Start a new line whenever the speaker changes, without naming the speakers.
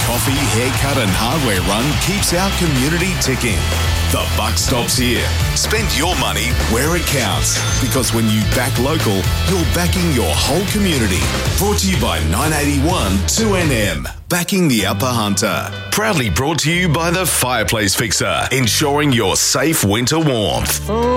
coffee, haircut and hardware run keeps our community ticking. The buck stops here. Spend your money where it counts, because when you back local, you're backing your whole community. Brought to you by 981 2NM. Backing the Upper Hunter. Proudly brought to you by the Fireplace Fixer, ensuring your safe winter warmth.